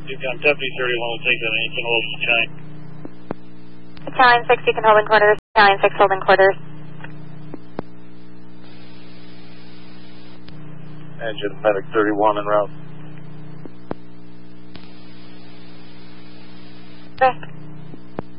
You've got Deputy 31 will take that and you can hold the chain. Battalion 6, you can hold in quarters. Battalion 6, hold in quarters. Engine Medic 31 en route. Okay.